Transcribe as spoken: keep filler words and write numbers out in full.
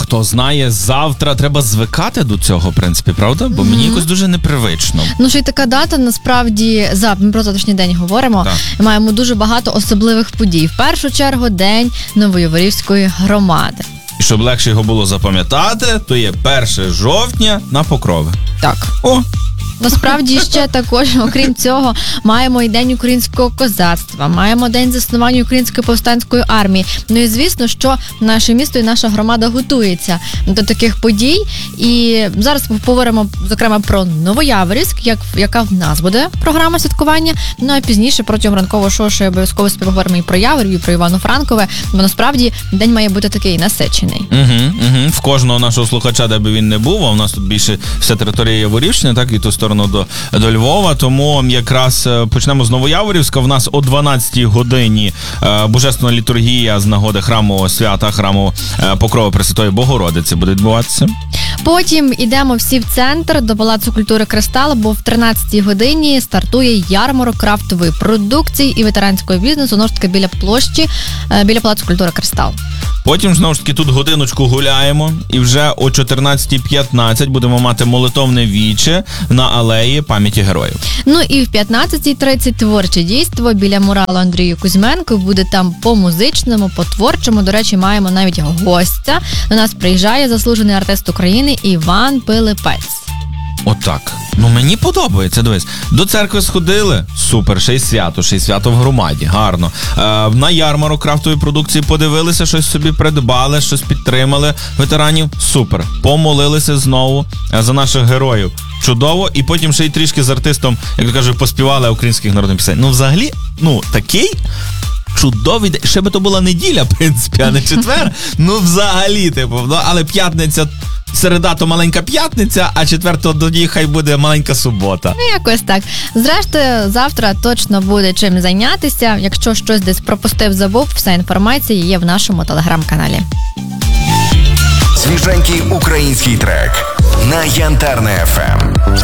хто знає, завтра треба звикати до цього, в принципі, правда? Бо mm-hmm. мені якось дуже непривично. Ну, що й така дата, насправді, за, ми про завтрашній день говоримо, так. маємо дуже багато особливих подій. В першу чергу, День Новояворівської громади. І щоб легше його було запам'ятати, то є перше жовтня на Покрови. Так. О! Насправді ще також, окрім цього, маємо і День українського козацтва, маємо День заснування Української повстанської армії. Ну і звісно, що наше місто і наша громада готується до таких подій. І зараз поговоримо, зокрема, про Новояворівськ, як, яка в нас буде програма святкування. Ну а пізніше протягом ранкового шоу ще обов'язково поговоримо і про Яворів, і про Івано-Франкове, бо насправді день має бути такий насичений. Угу, угу. В кожного нашого слухача, де би він не був, а у нас тут більше вся територія Яворівщини, так, і ту сторону до, до Львова, тому якраз почнемо з Новояворівська. В нас о дванадцятій годині е, божественна літургія з нагоди храмового свята, храму е, Покрови Пресвятої Богородиці буде відбуватися. Потім ідемо всі в центр до Палацу культури «Кристал», бо в тринадцятій годині стартує ярмарок крафтової продукції і ветеранського бізнесу, знову ж таки біля площі, е, біля Палацу культури «Кристал». Потім, знову ж таки, тут годиночку гуляємо, і вже о чотирнадцятій п'ятнадцять будемо мати молитовне віче на алеї пам'яті героїв. Ну і в п'ятнадцятій тридцять творче дійство біля муралу Андрію Кузьменко. Буде там по-музичному, по-творчому. До речі, маємо навіть гостя. До нас приїжджає заслужений артист України Іван Пилипець. Отак. Ну, мені подобається, дивись. До церкви сходили, супер, ще й свято, ще й свято в громаді, гарно. Е, на ярмарок крафтової продукції подивилися, щось собі придбали, щось підтримали ветеранів, супер. Помолилися знову за наших героїв. Чудово. І потім ще й трішки з артистом, як то кажуть, поспівали українських народних пісень. Ну, взагалі, ну, такий чудовий день. Ще би то була неділя, в принципі, а не четвер. Ну, взагалі, типу, ну, але п'ятниця... Середа то маленька п'ятниця, а четверто тоді хай буде маленька субота. Ну, якось так. Зрештою, завтра точно буде чим зайнятися. Якщо щось десь пропустив, забув, вся інформація є в нашому телеграм-каналі. Свіженький український трек на Янтарне еф ем.